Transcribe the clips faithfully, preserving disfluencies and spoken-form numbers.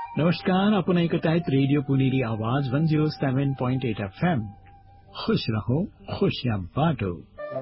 नमस्कार, आपण ऐकत आहेत रेडिओ पुणेरी आवाज वन झिरो सेवन पॉइंट एट एफ एम. खुश रहो, खुशियां बांटो.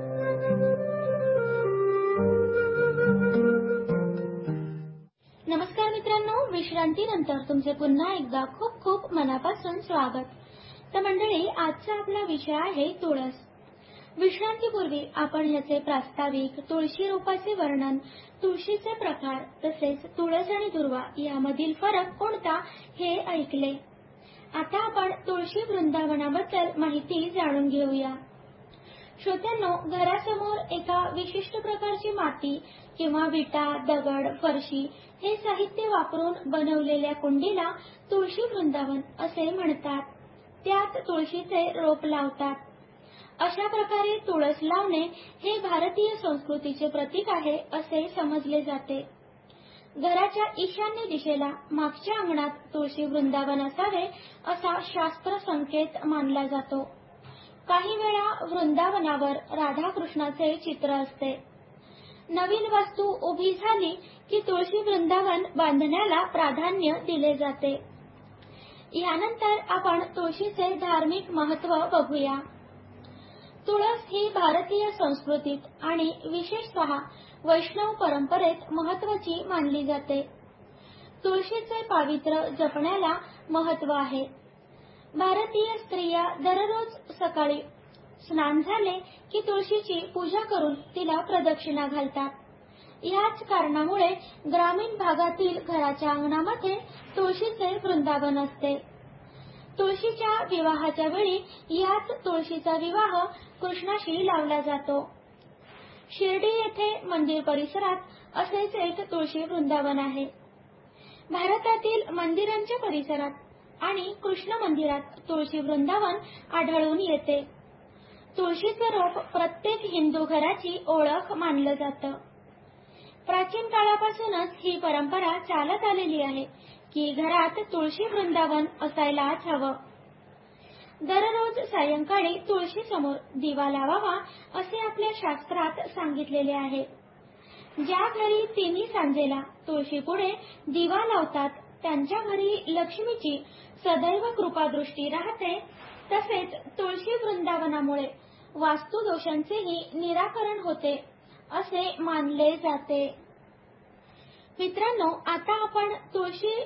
नमस्कार मित्रांनो, विश्रांतीनंतर तुमचे पुन्हा एकदा खूप खूप मनापासून स्वागत. तर मंडळी, आजचा आपला विषय आहे तुळस. विश्रांतीपूर्वी आपण याचे प्रास्ताविक, तुळशी रोपाचे वर्णन, तुळशीचे प्रकार तसेच तुळस आणि दुर्वा यामधील फरक कोणता हे ऐकले. आता आपण तुळशी वृंदावनाबद्दल माहिती जाणून घेऊया. श्रोत्यांनो, घरासमोर एका विशिष्ट प्रकारची माती किंवा विटा, दगड, फरशी हे साहित्य वापरून बनवलेल्या कुंडीला तुळशी वृंदावन असे म्हणतात. त्यात तुळशीचे रोप लावतात. अशा प्रकारे तुळस लावणे हे भारतीय संस्कृतीचे प्रतीक आहे असे समजले जाते. घराच्या ईशान्य दिशेला मागच्या अंगणात तुळशी वृंदावन असावे असा शास्त्र संकेत मानला जातो. काही वेळा वृंदावनावर राधाकृष्णाचे चित्र असते. नवीन वास्तू उभी झाली की तुळशी वृंदावन बांधण्याला प्राधान्य दिले जाते. यानंतर आपण तुळशीचे धार्मिक महत्त्व बघूया. तुळस ही भारतीय संस्कृतीत आणि विशेषतः वैष्णव परंपरेत महत्त्वाची मानली जाते. तुळशीचे पावित्र्य जपण्याला महत्त्व आहे. भारतीय स्त्रिया दररोज सकाळी स्नान झाले की तुळशीची पूजा करून तिला प्रदक्षिणा घालतात. याच कारणामुळे ग्रामीण भागातील घराच्या अंगणामध्ये तुळशीचे वृंदावन असते. तुळशीच्या विवाहाच्या वेळी याच तुळशीचा विवाह कृष्णाशी लावला जातो. शिर्डी येथे मंदिर परिसरात असेच एक तुळशी वृंदावन आहे. भारतातील मंदिरांच्या परिसरात आणि कृष्ण मंदिरात तुळशी वृंदावन आढळून येते. तुळशीचे रोप प्रत्येक हिंदू घराची ओळख मानलं जातं. प्राचीन काळापासूनच ही परंपरा चालत आलेली आहे की घरात तुळशी वृंदावन असायलाच हवं. दररोज सायंकाळी तुळशी समोर दिवा लावावा असे आपल्या शास्त्रात सांगितलेले आहे. ज्या घरी तिन्ही सांजेला तुळशी पुढे दिवा लावतात त्यांच्या घरी लक्ष्मीची सदैव कृपादृष्टी राहते. तसेच तुळशी वृंदावनामुळे वास्तुदोषांचेही निराकरण होते असे मानले जाते. मित्रांनो, आता आपण तुळशी